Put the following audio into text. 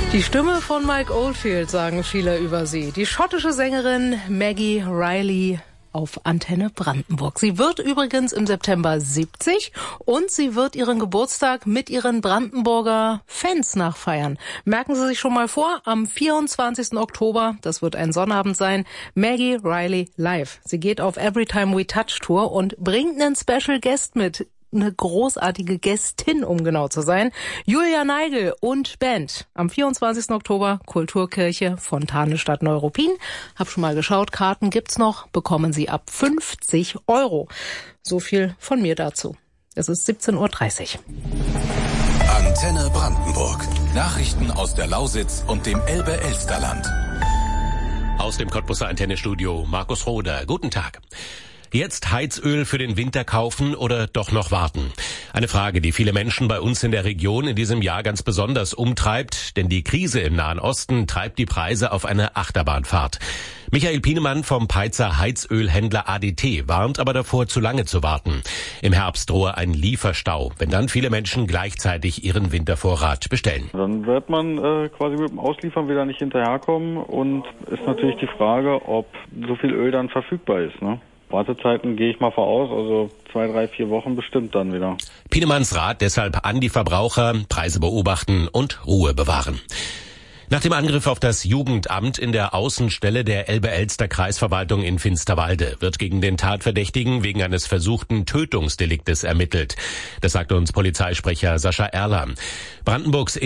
Die Stimme von Mike Oldfield, sagen viele über sie. Die schottische Sängerin Maggie Reilly auf Antenne Brandenburg. Sie wird übrigens im September 70 und sie wird ihren Geburtstag mit ihren Brandenburger Fans nachfeiern. Merken Sie sich schon mal vor, am 24. Oktober, das wird ein Sonnabend sein, Maggie Reilly live. Sie geht auf Every Time We Touch Tour und bringt einen Special Guest mit. Eine großartige Gästin, um genau zu sein. Julia Neigel und Band. Am 24. Oktober, Kulturkirche, Fontane Stadt Neuruppin. Hab schon mal geschaut, Karten gibt's noch, bekommen Sie ab 50 €. So viel von mir dazu. Es ist 17:30 Uhr. Antenne Brandenburg. Nachrichten aus der Lausitz und dem Elbe-Elsterland. Aus dem Cottbuser Antennestudio Markus Roder. Guten Tag. Jetzt Heizöl für den Winter kaufen oder doch noch warten? Eine Frage, die viele Menschen bei uns in der Region in diesem Jahr ganz besonders umtreibt, denn die Krise im Nahen Osten treibt die Preise auf eine Achterbahnfahrt. Michael Pienemann vom Peitzer Heizölhändler ADT warnt aber davor, zu lange zu warten. Im Herbst drohe ein Lieferstau, wenn dann viele Menschen gleichzeitig ihren Wintervorrat bestellen. Dann wird man quasi mit dem Ausliefern wieder nicht hinterherkommen und ist natürlich die Frage, ob so viel Öl dann verfügbar ist, ne? Wartezeiten gehe ich mal voraus, also 2, 3, 4 Wochen bestimmt dann wieder. Pienemanns Rat deshalb an die Verbraucher: Preise beobachten und Ruhe bewahren. Nach dem Angriff auf das Jugendamt in der Außenstelle der Elbe-Elster-Kreisverwaltung in Finsterwalde wird gegen den Tatverdächtigen wegen eines versuchten Tötungsdeliktes ermittelt. Das sagte uns Polizeisprecher Sascha Erler. Brandenburgs